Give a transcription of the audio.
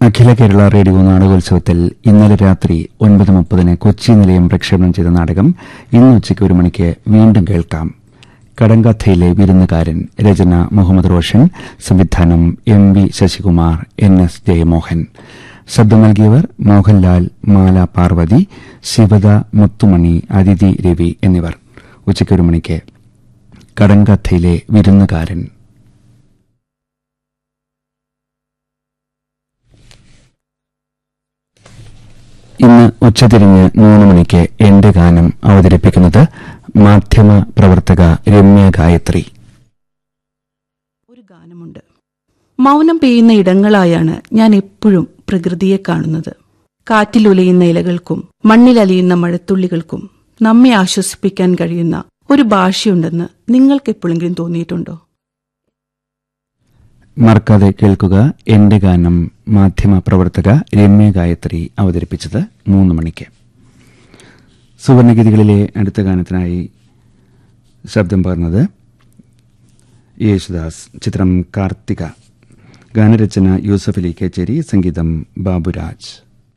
അഖില Kerala radio നാടകോത്സവത്തിൽ ഇന്നലെ രാത്രി 9:30 കൊച്ചി നിലയം പ്രക്ഷേപണം ചെയ്ത നാടകം ഇന്ന് ഉച്ചയ്ക്ക് 1 മണിക്ക് വീണ്ടും കേൾക്കാം. കടങ്കഥയിലെ വിരുന്നുകാരൻ. രചന മുഹമ്മദ് റോഷൻ. സംവിധാനം MV ശശികുമാർ, NS ജയമോഹൻ. ശബ്ദം നൽകിയവർ മോഹൻലാൽ, മാല പാർവതി, ശിവദ മുത്തുമണി, അതിഥി രവി എന്നിവർ. ഉച്ചയ്ക്ക് 1 മണിക്ക് കടങ്കഥയിലെ വിരുന്നുകാരൻ. ഇന്ന് ഉച്ചതിരിഞ്ഞ് 3 മണിക്ക് എന്റെ ഗാനം അവതരിപ്പിക്കുന്നത് മാധ്യമ പ്രവർത്തക രമ്യ ഗായത്രി. ഒരു ഗാനമുണ്ട്. മൗനം പെയ്യുന്ന ഇടങ്ങളായാണ് ഞാൻ എപ്പോഴും പ്രകൃതിയെ കാണുന്നത്. കാറ്റിലുലയുന്ന ഇലകൾക്കും മണ്ണിലലിയുന്ന മഴത്തുള്ളികൾക്കും നമ്മെ ആശ്വസിപ്പിക്കാൻ കഴിയുന്ന ഒരു ഭാഷയുണ്ടെന്ന് നിങ്ങൾക്കെപ്പോഴെങ്കിലും തോന്നിയിട്ടുണ്ടോ? മറക്കാതെ കേൾക്കുക. എന്റെ ഗാനം മാധ്യമ പ്രവർത്തക രമ്യ ഗായത്രി അവതരിപ്പിച്ചത് 3 മണിക്ക്. സുവർണഗീതികളിലെ അടുത്ത ഗാനത്തിനായി ശബ്ദം പകർന്നത് യേശുദാസ്. ചിത്രം കാർത്തിക. ഗാനരചന യൂസഫ് അലി കേച്ചേരി. സംഗീതം ബാബുരാജ്.